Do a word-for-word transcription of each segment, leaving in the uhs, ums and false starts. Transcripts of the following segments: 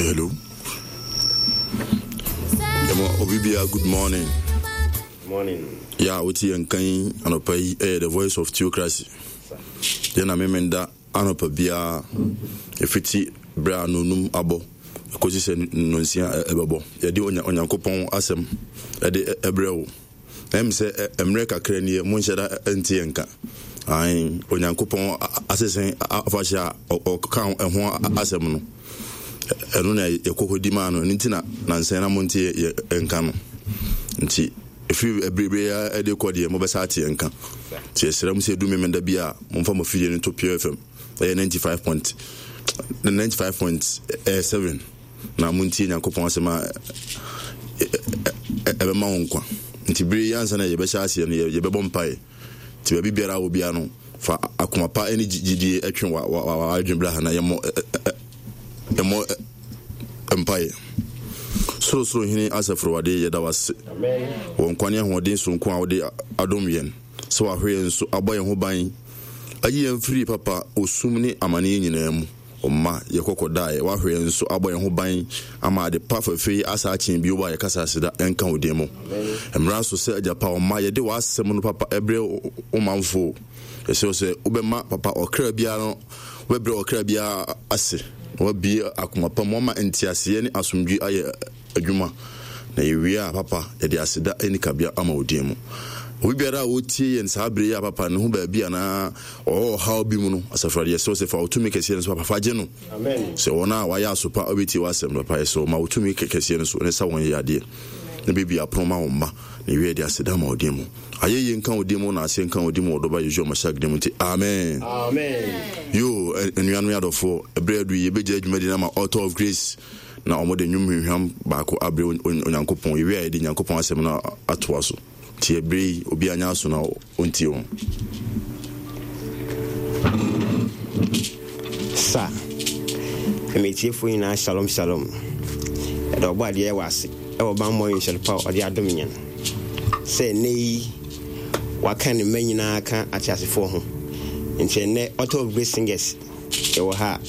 Hello. Obibia, good morning. Morning. Yeah, Uti and Kain Anopai, eh, the voice of theocracy. Then I remember Anopabia, if it's Bra Nunum Abo, because it's a Nunsia Ebo. Yadi on Yankopon Asem, Ede Ebreo. Em say Emreka Crania, Munshada Entienka. I on Yankopon assessing Afasha or count and one Asem. Eruna ekoko di ma no ntina na nsena monte enka no nti efi ebrebrea ede kode mo besa ate enka ti esram se du memenda bia mo fa mo fidie no to Pure F M ninety-five point seven na monte Nyankopon asema ebe ma wonkwa nti bere yansa na ye be sha ase no ye be bompae ti ba bibiara wo bia no fa akoma pa eni gidi atwe wa wa adwenbra ha na ye mo emo empire so so hini asafro wade yeda wase amen won kwane hoden so nko a wode adom yen so ahwe nso aboye ho ban ayi en free papa osum ni amane nyina mu omma ye kokodae wa hwe nso aboye ho ban ama de pa fafe asa achen bi oba ye kasa sida enka odem mu emra so se ajapa omma ye de wasem no papa ebre o manfo ese se obema papa okra bia no webre okra bia ase wabi akuma pa moma entiase ne asomdwi aye adwuma na yewia papa e de aseda eni kabia ama odiemu obiara wotie yen sabre ya papa ne ho ba bia na oh how bi mu no asafrade so se fa otumi kese ne so papa faje no amen se wona wa ya so pa obeti wasem papa so ma otumi kese ne so ne sa won ya de ne bibia proma womba ne wie de aseda ma odiemu ayeye nka odiemu na ase nka odiemu odoba yejo mashag dem ti amen amen yo enuanu ya dofo ebredu ye beje adwuma di na ma author of grace na omode nwumhwam baako abre onyankopon ye wie de nyankopon asem na atoa so ti ebre obi anya so na onti o sa emetiefo ina shalom shalom edo gba de wase e wo ban mo yin shelpa o de adom yen se nei wakane manyina aka atiasefo ho nche ne auto of grace singers e wo ha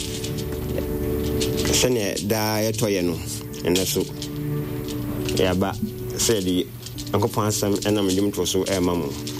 sene da yetoye no ene so ya ba se di ankopon asam enam dim to so e mamu